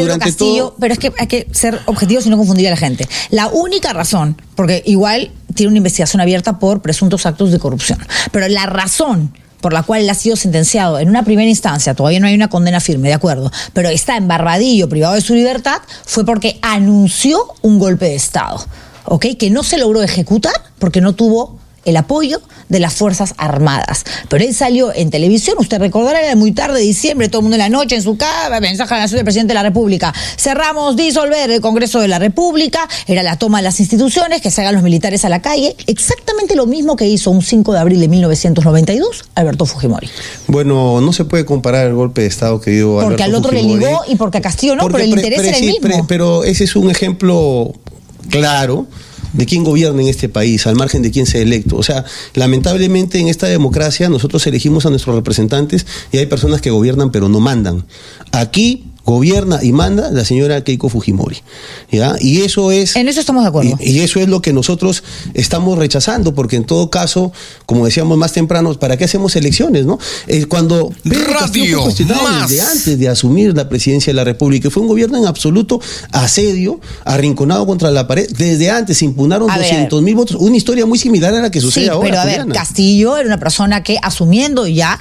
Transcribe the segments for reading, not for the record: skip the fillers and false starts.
Pedro Castillo, pero es que hay que ser objetivos y no confundir a la gente. La única razón, porque igual tiene una investigación abierta por presuntos actos de corrupción, pero la razón por la cual él ha sido sentenciado en una primera instancia, todavía no hay una condena firme, de acuerdo, pero está en Barbadillo, privado de su libertad, fue porque anunció un golpe de Estado, ¿ok? Que no se logró ejecutar porque no tuvo el apoyo de las Fuerzas Armadas. Pero él salió en televisión, usted recordará, era muy tarde, diciembre, todo el mundo en la noche, en su casa, mensaje a la ciudad del presidente de la República. Cerramos, disolver el Congreso de la República, era la toma de las instituciones, que se hagan los militares a la calle, exactamente lo mismo que hizo un 5 de abril de 1992 Alberto Fujimori. Bueno, no se puede comparar el golpe de Estado que dio Alberto Fujimori. Porque al otro le ligó y porque a Castillo no, pero el interés era el mismo. Pero ese es un ejemplo claro de quién gobierna en este país, al margen de quién sea electo. O sea, lamentablemente en esta democracia nosotros elegimos a nuestros representantes y hay personas que gobiernan pero no mandan. Aquí gobierna y manda la señora Keiko Fujimori, ¿ya? Y eso es... En eso estamos de acuerdo. Y eso es lo que nosotros estamos rechazando, porque en todo caso, como decíamos más temprano, ¿para qué hacemos elecciones, no? Cuando Pedro Castillo fue cuestionado desde antes de asumir la presidencia de la República, fue un gobierno en absoluto asedio, arrinconado contra la pared, desde antes se impugnaron 200.000 votos, una historia muy similar a la que sucede ahora. Pero a ver, Castillo era una persona que, asumiendo ya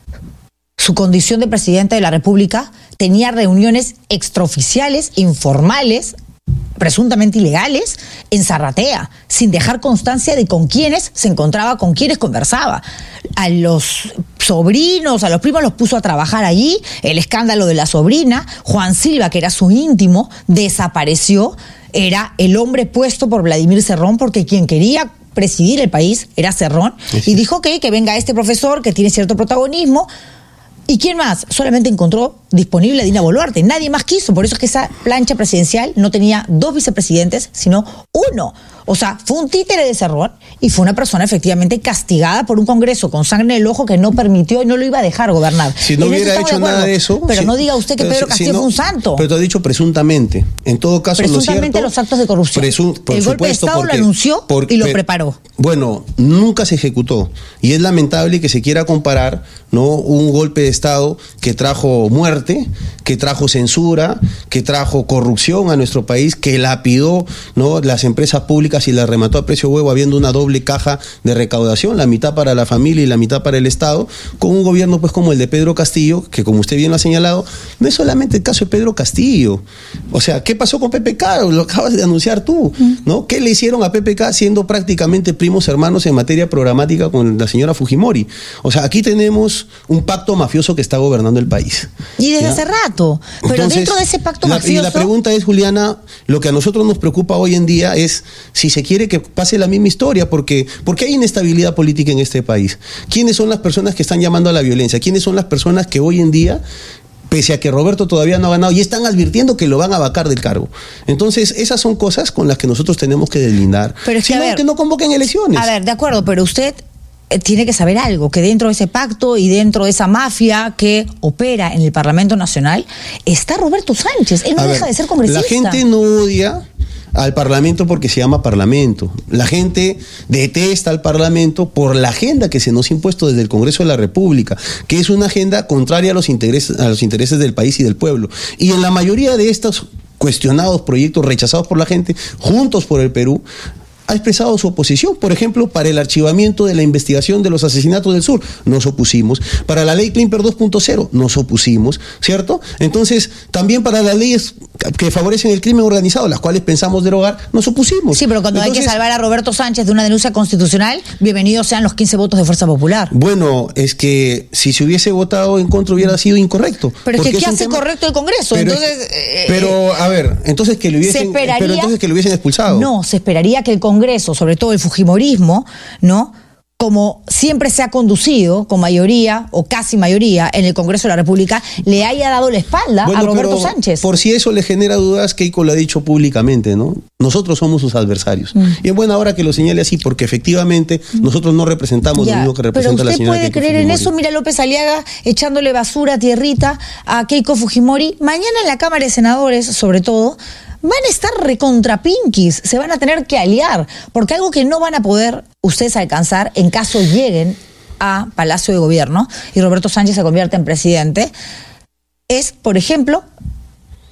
su condición de presidente de la República, tenía reuniones extraoficiales, informales, presuntamente ilegales, en Zarratea, sin dejar constancia de con quiénes se encontraba, con quiénes conversaba. A los sobrinos, a los primos los puso a trabajar allí, el escándalo de la sobrina, Juan Silva, que era su íntimo, desapareció, era el hombre puesto por Vladimir Cerrón, porque quien quería presidir el país era Cerrón, y dijo que venga este profesor que tiene cierto protagonismo. ¿Y quién más? Solamente encontró disponible a Dina Boluarte. Nadie más quiso. Por eso es que esa plancha presidencial no tenía 2 vicepresidentes, sino 1. O sea, fue un títere de Cerrón y fue una persona efectivamente castigada por un Congreso con sangre en el ojo que no permitió y no lo iba a dejar gobernar. Si no hubiera hecho nada de eso... Pero no diga usted que Pedro Castillo fue un santo. Pero te ha dicho presuntamente. En todo caso, presuntamente los actos de corrupción. El golpe de Estado lo anunció y lo preparó. Bueno, nunca se ejecutó. Y es lamentable que se quiera comparar, ¿no?, un golpe de Estado que trajo muerte, que trajo censura, que trajo corrupción a nuestro país, que lapidó, ¿no?, las empresas públicas y las remató a precio huevo, habiendo una doble caja de recaudación, la mitad para la familia y la mitad para el Estado, con un gobierno pues como el de Pedro Castillo, que como usted bien lo ha señalado, no es solamente el caso de Pedro Castillo. O sea, ¿qué pasó con PPK? Lo acabas de anunciar tú, ¿no? ¿Qué le hicieron a PPK siendo prácticamente primos hermanos en materia programática con la señora Fujimori? O sea, aquí tenemos un pacto mafioso que está gobernando el país. Y desde hace rato. Pero entonces, dentro de ese pacto mafioso... Y la pregunta es, Juliana, lo que a nosotros nos preocupa hoy en día es si se quiere que pase la misma historia, porque hay inestabilidad política en este país. ¿Quiénes son las personas que están llamando a la violencia? ¿Quiénes son las personas que hoy en día, pese a que Roberto todavía no ha ganado, y están advirtiendo que lo van a vacar del cargo? Entonces, esas son cosas con las que nosotros tenemos que deslindar. Pero es que, que no convoquen elecciones. A ver, de acuerdo, pero usted tiene que saber algo, que dentro de ese pacto y dentro de esa mafia que opera en el Parlamento Nacional está Roberto Sánchez. Él no deja de ser congresista. La gente no odia al Parlamento porque se llama Parlamento. La gente detesta al Parlamento por la agenda que se nos ha impuesto desde el Congreso de la República, que es una agenda contraria a los intereses del país y del pueblo. Y en la mayoría de estos cuestionados proyectos rechazados por la gente, Juntos por el Perú ha expresado su oposición. Por ejemplo, para el archivamiento de la investigación de los asesinatos del sur, nos opusimos. Para la ley Klimper 2.0, nos opusimos, ¿cierto? Entonces, también para las leyes que favorecen el crimen organizado, las cuales pensamos derogar, nos opusimos. Sí, pero cuando hay que salvar a Roberto Sánchez de una denuncia constitucional, bienvenidos sean los 15 votos de Fuerza Popular. Bueno, es que si se hubiese votado en contra hubiera sido incorrecto. Pero es que ¿qué hace correcto el Congreso? Pero, entonces, a ver, entonces que lo hubiesen expulsado. No, se esperaría que el Congreso, sobre todo el fujimorismo, ¿no?, como siempre se ha conducido con mayoría o casi mayoría en el Congreso de la República, le haya dado la espalda a Roberto Sánchez. Por si eso le genera dudas, Keiko lo ha dicho públicamente, ¿no? Nosotros somos sus adversarios. Y es buena hora que lo señale así, porque efectivamente nosotros no representamos lo mismo que representa la señora Keiko Fujimori. ¿Pero usted puede creer en eso? Mira, López Aliaga echándole basura, tierrita a Keiko Fujimori. Mañana en la Cámara de Senadores, sobre todo, van a estar recontra pinquis, se van a tener que aliar, porque algo que no van a poder ustedes alcanzar en caso lleguen a Palacio de Gobierno y Roberto Sánchez se convierte en presidente, es, por ejemplo,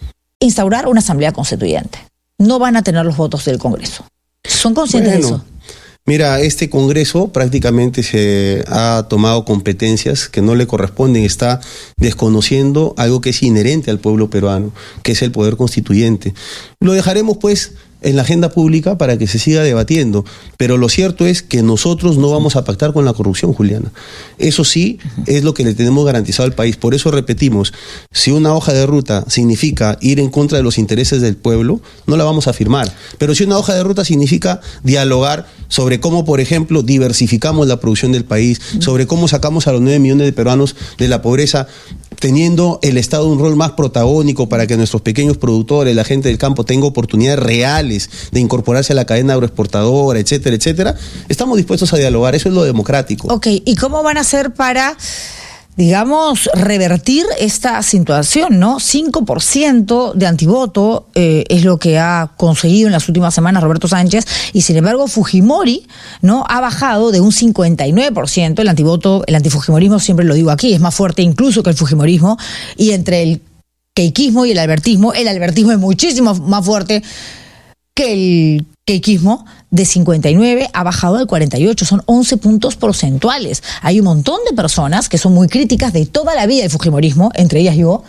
instaurar una asamblea constituyente. No van a tener los votos del Congreso. ¿Son conscientes de eso? Mira, este Congreso prácticamente se ha tomado competencias que no le corresponden, está desconociendo algo que es inherente al pueblo peruano, que es el poder constituyente. Lo dejaremos pues en la agenda pública para que se siga debatiendo, pero lo cierto es que nosotros no vamos a pactar con la corrupción, Juliana. Eso sí es lo que le tenemos garantizado al país. Por eso repetimos, si una hoja de ruta significa ir en contra de los intereses del pueblo, no la vamos a firmar. Pero si una hoja de ruta significa dialogar sobre cómo, por ejemplo, diversificamos la producción del país, sobre cómo sacamos a los 9 millones de peruanos de la pobreza, teniendo el Estado un rol más protagónico para que nuestros pequeños productores, la gente del campo, tenga oportunidades reales de incorporarse a la cadena agroexportadora, etcétera, etcétera, estamos dispuestos a dialogar. Eso es lo democrático. Ok, ¿y cómo van a hacer para, digamos, revertir esta situación, ¿no? 5% de antivoto es lo que ha conseguido en las últimas semanas Roberto Sánchez, y sin embargo Fujimori, ¿no?, ha bajado de un 59%. El antivoto, el antifujimorismo, siempre lo digo aquí, es más fuerte incluso que el fujimorismo, y entre el keikismo y el albertismo es muchísimo más fuerte que el keikismo. De 59 ha bajado al 48, son 11 puntos porcentuales. Hay un montón de personas que son muy críticas de toda la vida del fujimorismo, entre ellas yo,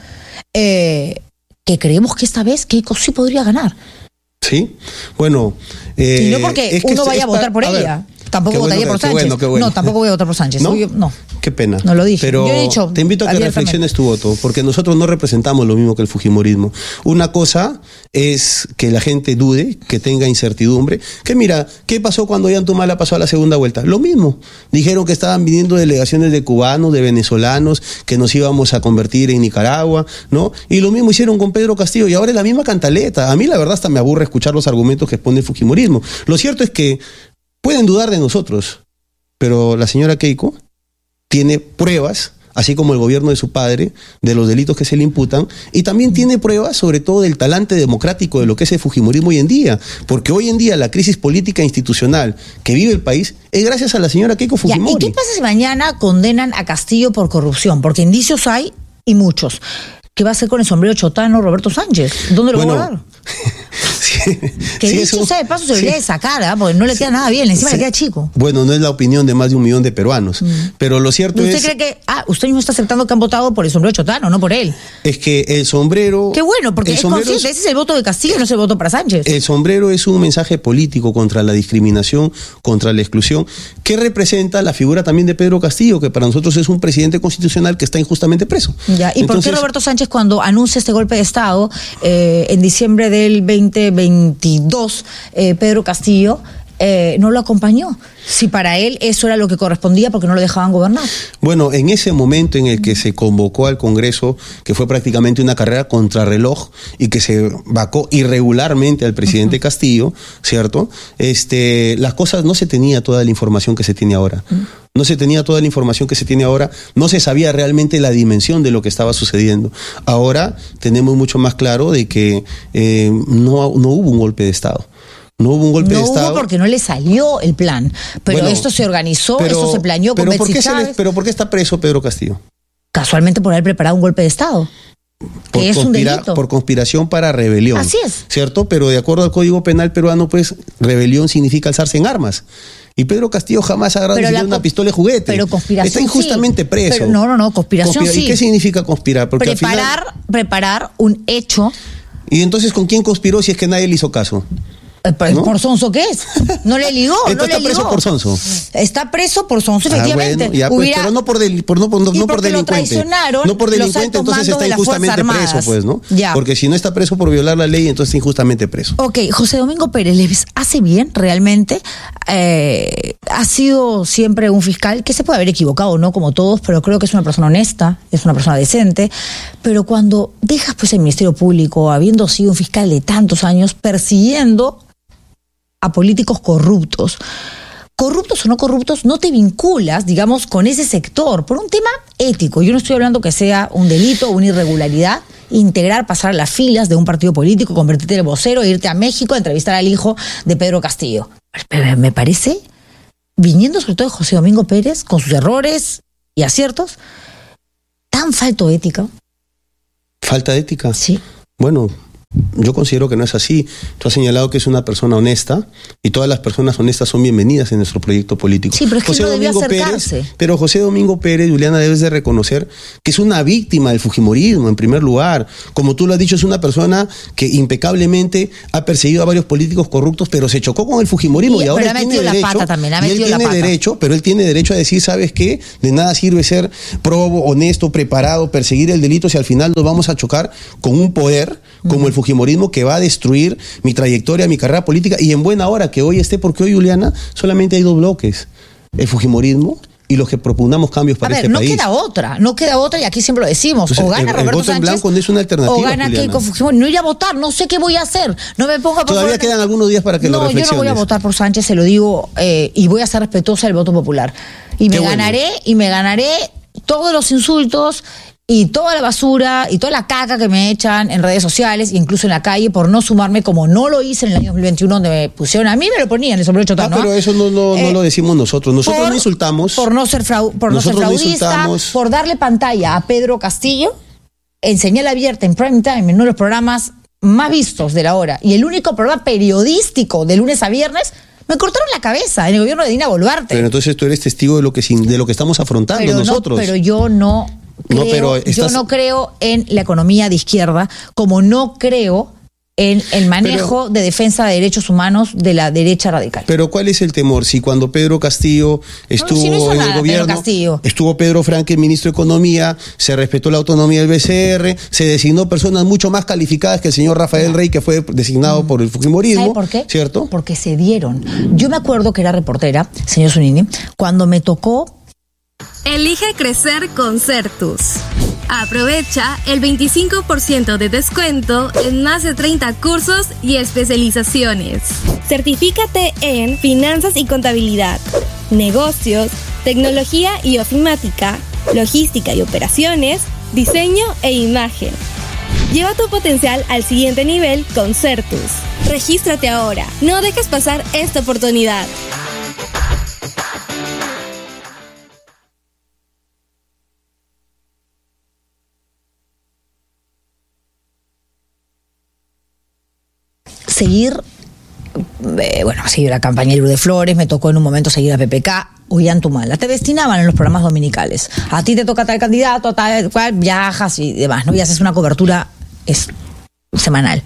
que creemos que esta vez Keiko sí podría ganar. Sí, bueno... y no porque uno vaya a votar por ella. Tampoco votaría por Sánchez. Qué bueno. No, tampoco voy a votar por Sánchez. ¿No? No. Qué pena. No lo dije. Pero yo he dicho, te invito a que reflexiones tu voto, porque nosotros no representamos lo mismo que el fujimorismo. Una cosa es que la gente dude, que tenga incertidumbre. Que mira, ¿qué pasó cuando Ollantumala pasó a la segunda vuelta? Lo mismo. Dijeron que estaban viniendo delegaciones de cubanos, de venezolanos, que nos íbamos a convertir en Nicaragua, ¿no? Y lo mismo hicieron con Pedro Castillo, y ahora es la misma cantaleta. A mí la verdad hasta me aburre escuchar los argumentos que expone el fujimorismo. Lo cierto es que pueden dudar de nosotros, pero la señora Keiko tiene pruebas, así como el gobierno de su padre, de los delitos que se le imputan, y también tiene pruebas sobre todo del talante democrático de lo que es el fujimorismo hoy en día, porque hoy en día la crisis política e institucional que vive el país es gracias a la señora Keiko Fujimori. ¿Y qué pasa si mañana condenan a Castillo por corrupción? Porque indicios hay y muchos. ¿Qué va a hacer con el sombrero chotano Roberto Sánchez? ¿Dónde lo va a guardar? Que dicho sea de paso se debería de sacar, ¿eh? Porque no le queda nada bien, encima le queda chico. Bueno, no es la opinión de más de 1 millón de peruanos, pero lo cierto es... ¿Usted cree que usted mismo está aceptando que han votado por el sombrero chotano, no por él? Es que el sombrero... Qué bueno, porque es consciente, ese es el voto de Castillo, no es el voto para Sánchez. El sombrero es un mensaje político contra la discriminación, contra la exclusión, que representa la figura también de Pedro Castillo, que para nosotros es un presidente constitucional que está injustamente preso. Ya. ¿Y por qué Roberto Sánchez, cuando anuncia este golpe de Estado en diciembre del 2022, Pedro Castillo no lo acompañó? Si para él eso era lo que correspondía, porque no lo dejaban gobernar. Bueno, en ese momento en el que se convocó al Congreso, que fue prácticamente una carrera contrarreloj y que se vacó irregularmente al presidente Castillo, ¿cierto? Las cosas, no se tenía toda la información que se tiene ahora. No se tenía toda la información que se tiene ahora, no se sabía realmente la dimensión de lo que estaba sucediendo. Ahora tenemos mucho más claro de que no hubo un golpe de Estado. No hubo un golpe de Estado. No hubo porque no le salió el plan. Pero bueno, esto se organizó, esto se planeó con Betsy Chávez. ¿Pero por qué está preso Pedro Castillo? Casualmente por haber preparado un golpe de Estado. Que es un delito. Por conspiración para rebelión. Así es. ¿Cierto? Pero de acuerdo al Código Penal peruano, pues, rebelión significa alzarse en armas. Y Pedro Castillo jamás ha agarrado una pistola de juguete. Pero conspiración está injustamente preso. Pero no, conspiración sí. ¿Y qué significa conspirar? Porque preparar un hecho. ¿Y entonces con quién conspiró si es que nadie le hizo caso? ¿No? ¿Por sonso qué es? No le ligó. Entonces está preso por sonso. Está preso por sonso, efectivamente. Bueno, ya, pues, pero no por delincuente. No por delincuente, entonces está injustamente preso, pues, ¿no? Ya. Porque si no está preso por violar la ley, entonces está injustamente preso. Ok, José Domingo Pérez, ¿les hace bien realmente? Ha sido siempre un fiscal que se puede haber equivocado, ¿no? Como todos, pero creo que es una persona honesta, es una persona decente. Pero cuando dejas pues el Ministerio Público, habiendo sido un fiscal de tantos años, persiguiendo a políticos corruptos o no corruptos, no te vinculas, digamos, con ese sector por un tema ético. Yo no estoy hablando que sea un delito o una irregularidad pasar a las filas de un partido político, convertirte en el vocero e irte a México a entrevistar al hijo de Pedro Castillo. Pero me parece, viniendo sobre todo de José Domingo Pérez, con sus errores y aciertos, tan falto de ética. ¿Falta de ética? Sí. Bueno, yo considero que no es así. Tú has señalado que es una persona honesta y todas las personas honestas son bienvenidas en nuestro proyecto político. Sí, pero es que no debió acercarse. Pero José Domingo Pérez, Juliana, debes de reconocer que es una víctima del fujimorismo, en primer lugar. Como tú lo has dicho, es una persona que impecablemente ha perseguido a varios políticos corruptos, pero se chocó con el fujimorismo y ahora él tiene derecho, pero él tiene derecho a decir, ¿sabes qué? De nada sirve ser probo, honesto, preparado, perseguir el delito si al final nos vamos a chocar con un poder como el fujimorismo que va a destruir mi trayectoria, mi carrera política, y en buena hora que hoy esté, porque hoy, Juliana, solamente hay dos bloques, el fujimorismo y los que propugnamos cambios para este país. No queda otra, y aquí siempre lo decimos. Entonces, o gana Roberto voto Sánchez, en blanco no es una alternativa, o gana Keiko Fujimori. No ir a votar, no sé qué voy a hacer. No me ponga por Todavía quedan algunos días para que lo reflexiones. Yo no voy a votar por Sánchez, se lo digo, y voy a ser respetuosa del voto popular. Y me ganaré todos los insultos y toda la basura y toda la caca que me echan en redes sociales, incluso en la calle, por no sumarme, como no lo hice en el año 2021, donde me pusieron, a mí me lo ponían, el sombrero chotón, ¿no? Pero eso no lo decimos nosotros. Nosotros no insultamos. Por no ser fraudista, por darle pantalla a Pedro Castillo, en señal abierta, en prime time, en uno de los programas más vistos de la hora, y el único programa periodístico de lunes a viernes. Me cortaron la cabeza en el gobierno de Dina Boluarte. Pero entonces tú eres testigo de lo que estamos afrontando nosotros. Pero yo no creo en la economía de izquierda, como no creo en el manejo de defensa de derechos humanos de la derecha radical. Pero ¿cuál es el temor? Si cuando Pedro Castillo estuvo en el gobierno, estuvo Pedro Franque, ministro de Economía, se respetó la autonomía del BCR, se designó personas mucho más calificadas que el señor Rafael Rey, que fue designado por el fujimorismo. ¿Sabe por qué? ¿Cierto? Porque se dieron. Yo me acuerdo que era reportera, señor Zunini, cuando me tocó. Elige crecer con Certus. Aprovecha el 25% de descuento en más de 30 cursos y especializaciones. Certifícate en Finanzas y Contabilidad, Negocios, Tecnología y Ofimática, Logística y Operaciones, Diseño e Imagen. Lleva tu potencial al siguiente nivel con Certus. Regístrate ahora. No dejes pasar esta oportunidad. Seguir la campaña de Lourdes Flores, me tocó en un momento seguir a PPK, Ollanthumala. Te destinaban en los programas dominicales. A ti te toca tal candidato, tal cual, viajas y demás, ¿no? Y haces una cobertura semanal.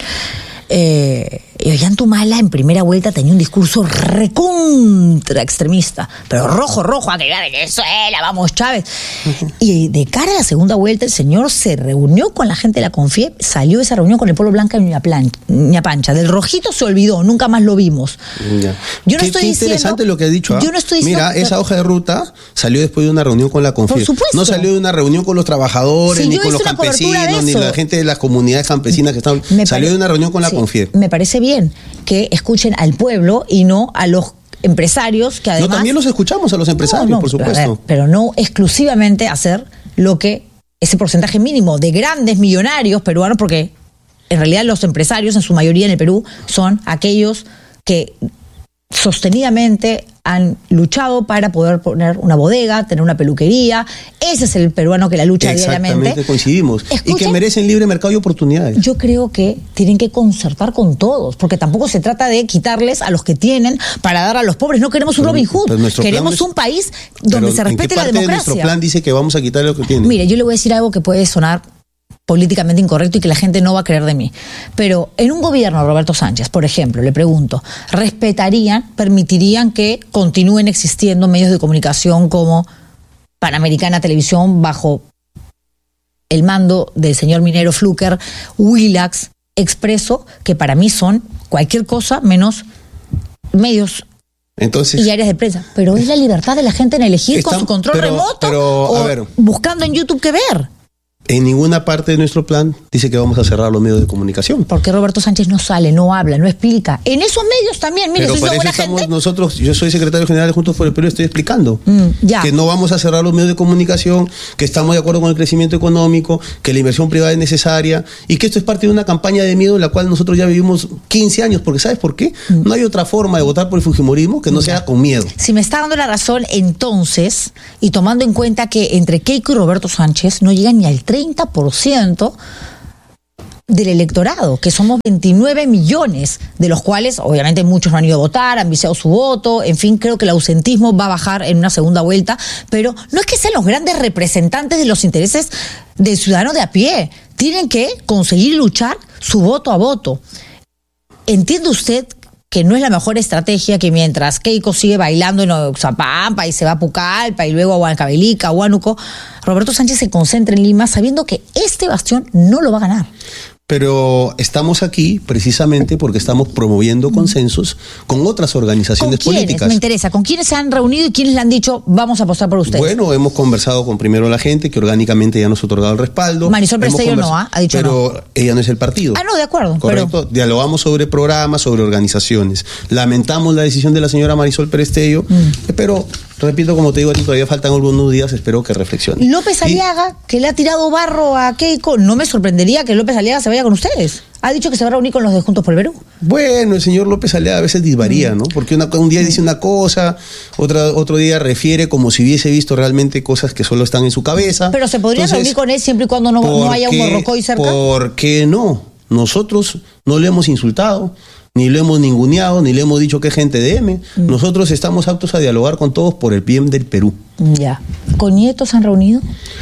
Y Ollanthumala en primera vuelta tenía un discurso recontra extremista, pero rojo, a que Venezuela, vamos Chávez. Y de cara a la segunda vuelta, el señor se reunió con la gente de la Confiep, salió de esa reunión con el pueblo blanca en Ñapancha. Del rojito se olvidó, nunca más lo vimos. Ya. Yo no estoy diciendo, interesante lo que has dicho. Yo no estoy diciendo. Mira, esa hoja de ruta salió después de una reunión con la Confiep. Por supuesto. No salió de una reunión con los trabajadores, ni con los campesinos, ni la gente de las comunidades campesinas que estaban. Salió de una reunión con la Confiep. Me parece bien que escuchen al pueblo y no a los empresarios que además. No, también los escuchamos a los empresarios, por supuesto. Pero no exclusivamente hacer lo que ese porcentaje mínimo de grandes millonarios peruanos, porque en realidad los empresarios en su mayoría en el Perú son aquellos que sostenidamente han luchado para poder poner una bodega, tener una peluquería. Ese es el peruano que la lucha diariamente. Exactamente, coincidimos. Y que merecen libre mercado y oportunidades. Yo creo que tienen que concertar con todos, porque tampoco se trata de quitarles a los que tienen para dar a los pobres. No queremos un Robin Hood. Queremos un país donde se respete la democracia. De nuestro plan dice que vamos a quitarle lo que tienen? Mire, yo le voy a decir algo que puede sonar políticamente incorrecto y que la gente no va a creer de mí. Pero en un gobierno, Roberto Sánchez, por ejemplo, le pregunto, permitirían que continúen existiendo medios de comunicación como Panamericana Televisión bajo el mando del señor minero Fluker, Willax, Expreso, que para mí son cualquier cosa menos medios y áreas de prensa? Pero es la libertad de la gente en elegir con su control remoto o buscando en YouTube qué ver. En ninguna parte de nuestro plan dice que vamos a cerrar los medios de comunicación. Porque Roberto Sánchez no sale, no habla, no explica. En esos medios también, mire, pero para eso estamos nosotros, yo soy secretario general de Juntos por el Perú, estoy explicando que no vamos a cerrar los medios de comunicación, que estamos de acuerdo con el crecimiento económico, que la inversión privada es necesaria y que esto es parte de una campaña de miedo en la cual nosotros ya vivimos 15 años, porque ¿sabes por qué? No hay otra forma de votar por el fujimorismo que no sea con miedo. Si me está dando la razón, entonces, y tomando en cuenta que entre Keiko y Roberto Sánchez no llegan ni al 30% del electorado, que somos 29 millones, de los cuales obviamente muchos no han ido a votar, han viciado su voto, en fin, creo que el ausentismo va a bajar en una segunda vuelta, pero no es que sean los grandes representantes de los intereses del ciudadano de a pie, tienen que conseguir luchar su voto a voto. ¿Entiende usted que no es la mejor estrategia que mientras Keiko sigue bailando en Oxapampa y se va a Pucallpa y luego a Huancavelica, a Huánuco, Roberto Sánchez se concentra en Lima sabiendo que este bastión no lo va a ganar? Pero estamos aquí precisamente porque estamos promoviendo consensos con otras organizaciones políticas. Me interesa, ¿con quiénes se han reunido y quiénes le han dicho vamos a apostar por ustedes? Bueno, hemos conversado con primero la gente, que orgánicamente ya nos ha otorgado el respaldo. Marisol Prestello no, ha dicho pero no. Ella no es el partido. Ah, no, de acuerdo. Correcto, dialogamos sobre programas, sobre organizaciones. Lamentamos la decisión de la señora Marisol Prestello, pero repito, como te digo, todavía faltan algunos días, espero que reflexione. López Aliaga, que le ha tirado barro a Keiko, no me sorprendería que López Aliaga se vaya con ustedes. Ha dicho que se va a reunir con los de Juntos por el Perú. Bueno, el señor López Aliaga a veces disvaría, ¿no? Porque un día dice una cosa, otro día refiere como si hubiese visto realmente cosas que solo están en su cabeza. Pero se podría reunir con él siempre y cuando no haya un morrocoy cerca. ¿Por qué no? Nosotros no le hemos insultado, ni lo hemos ninguneado, ni le hemos dicho que es gente de M. Nosotros estamos aptos a dialogar con todos por el bien del Perú. Ya. ¿Con Nieto se han reunido?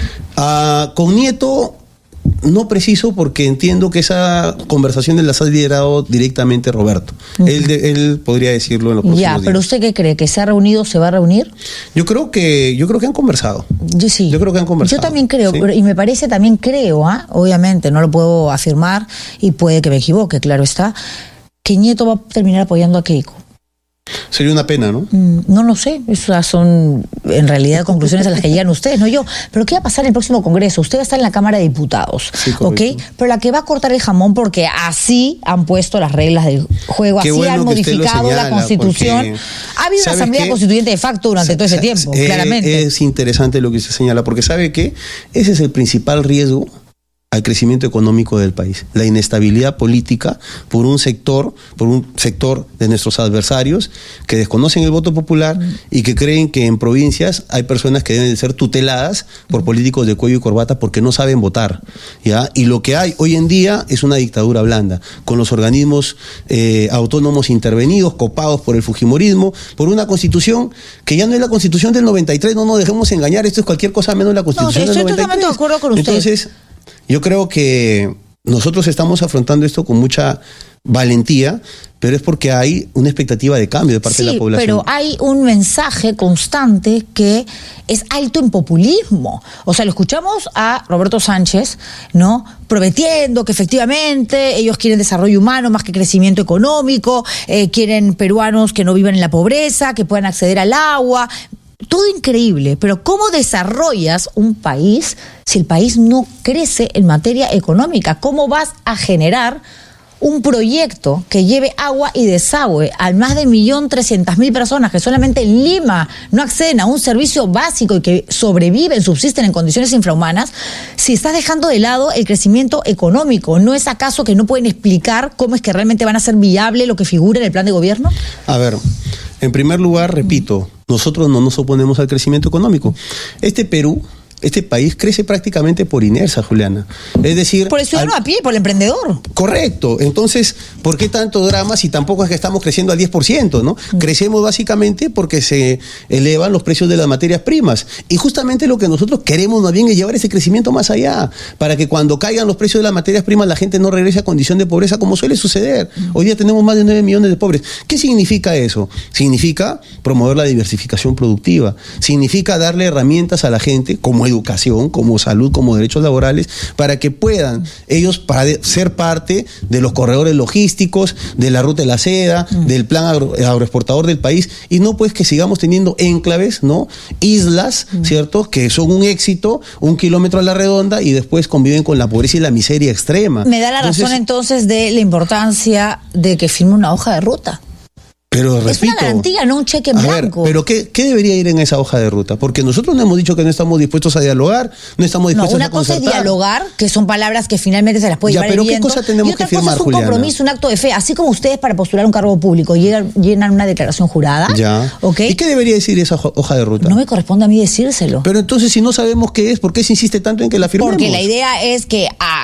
Con Nieto no preciso, porque entiendo que esa conversación las ha liderado directamente Roberto. Él podría decirlo en los próximos días. ¿Pero usted qué cree? ¿Que se ha reunido, se va a reunir? Yo creo que han conversado. Sí. Yo creo que han conversado. Yo también creo, ¿sí? Y me parece, también creo, obviamente, no lo puedo afirmar y puede que me equivoque, claro está, que Nieto va a terminar apoyando a Keiko. Sería una pena, ¿no? No lo sé, esas son en realidad conclusiones a las que llegan ustedes, no yo. Pero ¿qué va a pasar en el próximo Congreso? Usted va a estar en la Cámara de Diputados, sí, ¿ok? Pero la que va a cortar el jamón, porque así han puesto las reglas del juego, así han modificado la Constitución. Ha habido una Asamblea Constituyente de facto durante todo ese tiempo, claramente. Es interesante lo que usted señala, porque ¿sabe qué? Ese es el principal riesgo al crecimiento económico del país, la inestabilidad política por un sector de nuestros adversarios que desconocen el voto popular y que creen que en provincias hay personas que deben de ser tuteladas por políticos de cuello y corbata porque no saben votar, ¿ya? Y lo que hay hoy en día es una dictadura blanda, con los organismos autónomos intervenidos, copados por el fujimorismo, por una constitución que ya no es la constitución del 93, no nos dejemos engañar, esto es cualquier cosa menos la constitución del 93. Estoy totalmente de acuerdo con usted. Entonces, yo creo que nosotros estamos afrontando esto con mucha valentía, pero es porque hay una expectativa de cambio de parte de la población. Pero hay un mensaje constante que es alto en populismo. O sea, lo escuchamos a Roberto Sánchez, ¿no? Prometiendo que efectivamente ellos quieren desarrollo humano más que crecimiento económico, quieren peruanos que no vivan en la pobreza, que puedan acceder al agua. Todo increíble, pero ¿cómo desarrollas un país si el país no crece en materia económica? ¿Cómo vas a generar un proyecto que lleve agua y desagüe a más de 1.300.000 personas que solamente en Lima no acceden a un servicio básico y que sobreviven, subsisten en condiciones infrahumanas, si estás dejando de lado el crecimiento económico? ¿No es acaso que no pueden explicar cómo es que realmente van a ser viable lo que figura en el plan de gobierno? A ver, en primer lugar, repito, nosotros no nos oponemos al crecimiento económico. Este país crece prácticamente por inercia, Juliana. Es decir, por el ciudadano a pie, por el emprendedor. Correcto. Entonces, ¿por qué tanto drama si tampoco es que estamos creciendo al 10%, ¿no? Crecemos básicamente porque se elevan los precios de las materias primas. Y justamente lo que nosotros queremos más bien es llevar ese crecimiento más allá, para que cuando caigan los precios de las materias primas la gente no regrese a condición de pobreza como suele suceder. Hoy día tenemos más de 9 millones de pobres. ¿Qué significa eso? Significa promover la diversificación productiva. Significa darle herramientas a la gente como educación, como salud, como derechos laborales, para que puedan ellos ser parte de los corredores logísticos, de la ruta de la seda, del plan agroexportador del país, y no pues que sigamos teniendo enclaves, ¿no? Islas, ¿cierto? Que son un éxito, 1 kilómetro a la redonda, y después conviven con la pobreza y la miseria extrema. Me da la razón entonces de la importancia de que firme una hoja de ruta. Pero repito, es una garantía, no un cheque en blanco. Pero ¿qué debería ir en esa hoja de ruta? Porque nosotros no hemos dicho que no estamos dispuestos a dialogar, no estamos dispuestos a concertar. Una cosa es dialogar, que son palabras que finalmente se las puede llevar el viento. ¿Pero qué cosa tenemos que firmar, Juliana? Y otra cosa es un compromiso, un acto de fe. Así como ustedes para postular un cargo público llenan una declaración jurada. Ya. ¿Okay? ¿Y qué debería decir esa hoja de ruta? No me corresponde a mí decírselo. Pero entonces, si no sabemos qué es, ¿por qué se insiste tanto en que la firmemos? Porque la idea es que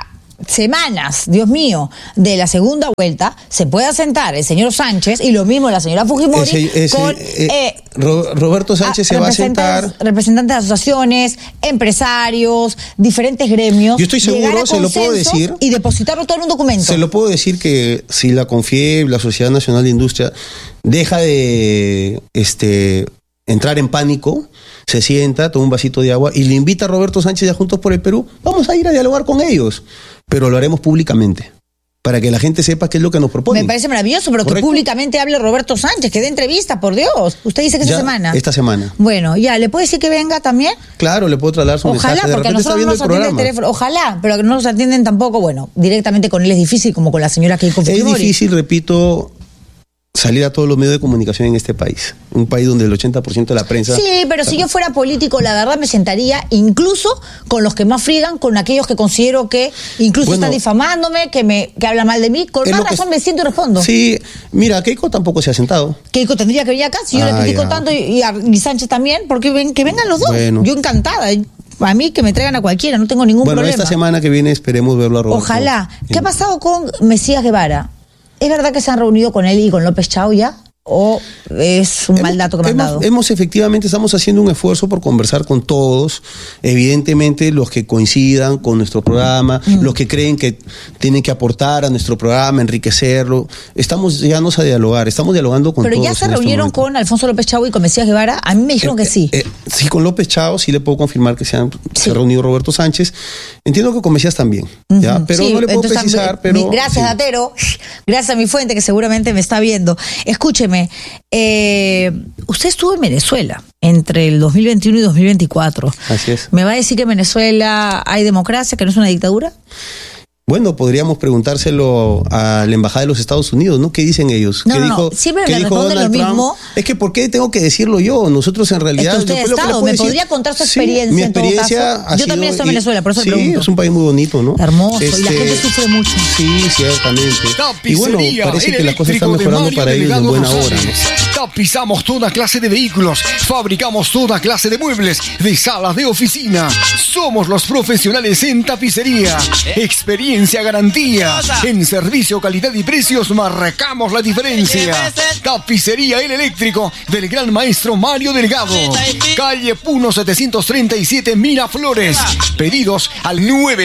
semanas, Dios mío, de la segunda vuelta, se pueda sentar el señor Sánchez y lo mismo la señora Fujimori con Roberto Sánchez se va a sentar. Representantes de asociaciones, empresarios, diferentes gremios. Yo estoy seguro, se lo puedo decir. Y depositarlo todo en un documento. Se lo puedo decir que si la CONFIEB, la Sociedad Nacional de Industria, deja de entrar en pánico, se sienta, toma un vasito de agua y le invita a Roberto Sánchez y a Juntos por el Perú, vamos a ir a dialogar con ellos, pero lo haremos públicamente, para que la gente sepa qué es lo que nos propone. Me parece maravilloso, pero ¿correcto? Que públicamente hable Roberto Sánchez, que dé entrevista, por Dios. Usted dice que esta semana. Esta semana. Bueno, ya, ¿le puede decir que venga también? Claro, le puedo trasladar su mensaje. Ojalá, porque a nosotros no nos atiende el teléfono. Ojalá, pero que no nos atienden tampoco, bueno, directamente con él es difícil, como con la señora Keiko Fujimori. Es difícil, repito, salir a todos los medios de comunicación en este país. Un país donde el 80% de la prensa... Sí, pero si yo fuera político, la verdad me sentaría incluso con los que más friegan, con aquellos que considero que incluso están difamándome, que hablan mal de mí. Con más razón me siento y respondo. Sí, mira, Keiko tampoco se ha sentado. Keiko tendría que venir acá, si yo le critico tanto y Sánchez también, porque que vengan los dos. Bueno. Yo encantada. A mí que me traigan a cualquiera, no tengo ningún problema. Bueno, esta semana que viene esperemos verlo a Roberto. Ojalá. ¿Qué ha pasado con Mesías Guevara? ¿Es verdad que se han reunido con él y con López Chao ya? ¿O es un mal dato que me han dado? Efectivamente, estamos haciendo un esfuerzo por conversar con todos. Evidentemente, los que coincidan con nuestro programa, los que creen que tienen que aportar a nuestro programa, enriquecerlo. Estamos llegándonos a dialogar, estamos dialogando con todos. Pero ya se reunieron con Alfonso López Chao y con Mesías Guevara. A mí me dijeron que sí. Sí, con López Chao sí le puedo confirmar que se ha reunido Roberto Sánchez. Entiendo que con Mesías también, ¿ya? Pero sí, no le puedo precisar. Pero gracias, Datero. Gracias a mi fuente que seguramente me está viendo. Escúcheme. Usted estuvo en Venezuela entre el 2021 y 2024. Así es. ¿Me va a decir que en Venezuela hay democracia, que no es una dictadura? Bueno, podríamos preguntárselo a la Embajada de los Estados Unidos, ¿no? ¿Qué dicen ellos? No, siempre me responden lo mismo. Es que ¿por qué tengo que decirlo yo? Nosotros en realidad... Es que usted ha estado, ¿me podría contar su experiencia? Mi experiencia en todo caso? Yo también estoy en Venezuela, por eso le pregunto. Sí, es un país muy bonito, ¿no? Hermoso, y la gente sufre mucho. Sí, ciertamente. Y bueno, parece que las cosas están mejorando para ellos en buena hora, ¿no? Tapizamos toda clase de vehículos, fabricamos toda clase de muebles, de salas de oficina. Somos los profesionales en tapicería. Experiencia, garantía. En servicio, calidad y precios marcamos la diferencia. Tapicería El Eléctrico del gran maestro Mario Delgado. Calle Puno 737 Miraflores. Pedidos al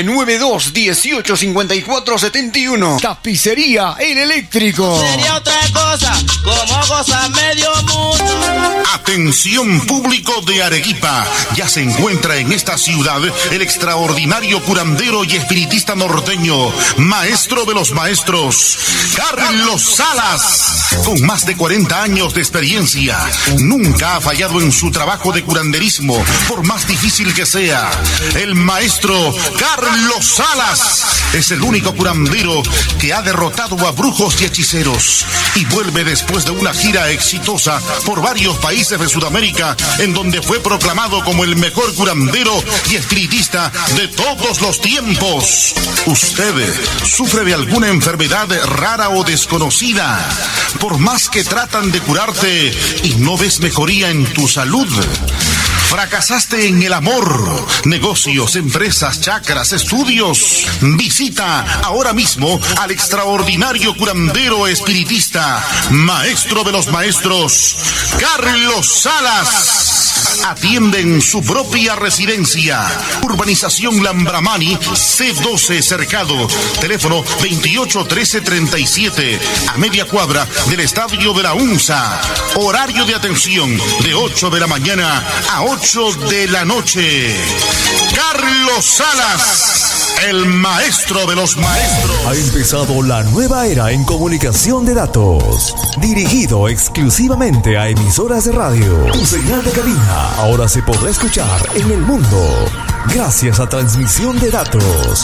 992-185471. Tapicería El Eléctrico. Sería otra cosa, como goza medio mundo. Atención público de Arequipa. Ya se encuentra en esta ciudad el extraordinario curandero y espiritista norteño, maestro de los maestros, Carlos Salas. Con más de 40 años de experiencia, nunca ha fallado en su trabajo de curanderismo, por más difícil que sea. El maestro Carlos Salas es el único curandero que ha derrotado a brujos y hechiceros y vuelve después de una gira exitosa por varios países de Sudamérica, en donde fue proclamado como el mejor curandero y espiritista de todos los tiempos. Usted sufre de alguna enfermedad rara o desconocida. Por más que tratan de curarte y no ves mejoría en tu salud. ¿Fracasaste en el amor, negocios, empresas, chakras, estudios? Visita ahora mismo al extraordinario curandero espiritista, maestro de los maestros, Carlos Salas. Atiende en su propia residencia. Urbanización Lambramani, C12 Cercado. Teléfono 281337, a media cuadra del Estadio de la UNSA. Horario de atención de 8 de la mañana a 8 de la noche. Carlos Salas, el maestro de los maestros. Ha empezado la nueva era en comunicación de datos, dirigido exclusivamente a emisoras de radio. Tu señal de cabina ahora se podrá escuchar en el mundo gracias a transmisión de datos.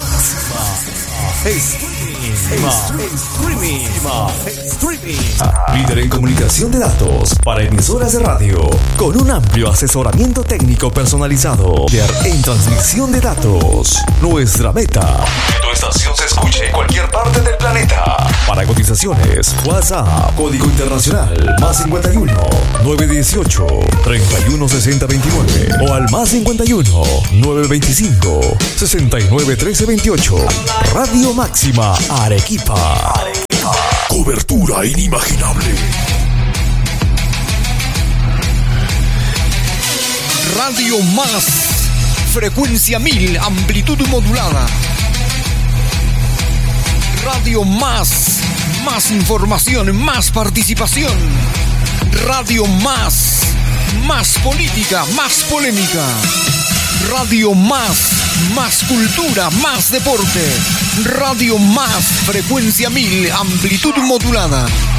Streaming. Líder en comunicación de datos para emisoras de radio, con un amplio asesoramiento técnico personalizado. En transmisión de datos, nuestra meta: que tu estación se escuche en cualquier parte del planeta. Para Para cotizaciones, WhatsApp, código internacional, +51 918 316029 o al +51 925 691328. Radio Máxima Arequipa. Cobertura inimaginable. Radio Más, frecuencia 1000, amplitud modulada. Radio Más, más información, más participación. Radio Más, más política, más polémica. Radio Más, más cultura, más deporte. Radio Más, frecuencia 1000, amplitud modulada.